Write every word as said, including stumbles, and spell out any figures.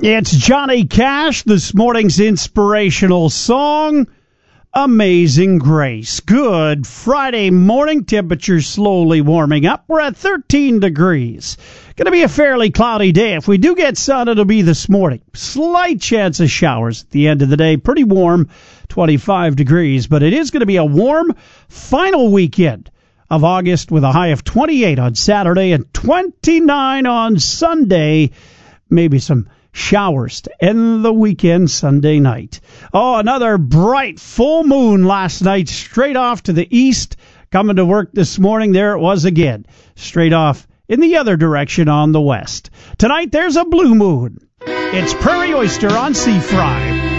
It's Johnny Cash, this morning's inspirational song, Amazing Grace. Good Friday morning, temperatures slowly warming up. We're at thirteen degrees. Going to be a fairly cloudy day. If we do get sun, it'll be this morning. Slight chance of showers at the end of the day. Pretty warm, twenty-five degrees. But it is going to be a warm final weekend of August with a high of twenty-eight on Saturday and twenty-nine on Sunday. Maybe some showers to end the weekend Sunday night. Oh, another bright full moon last night, straight off to the east. Coming to work this morning, there it was again, straight off in the other direction on the west. Tonight, there's a blue moon. It's Prairie Oyster on Sea Fry.